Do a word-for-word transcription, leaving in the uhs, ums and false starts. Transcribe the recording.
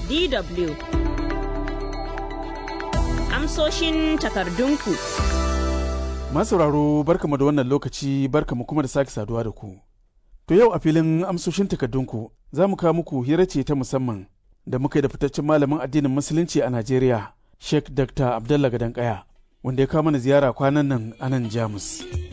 D W. Amsoshin takardunku. Masauraro barkamu da wannan lokaci barkamu kuma da sake saduwa da ku. To yau a filin amsoshin takardunku za mu kawo muku hira ce ta musamman da muka yi da fitaccen malamin addinin musulunci a Najeriya, Sheikh Doctor Abdullah Gadankaya, wanda ya kawo mana ziyara kwanan nan a nan Jamus.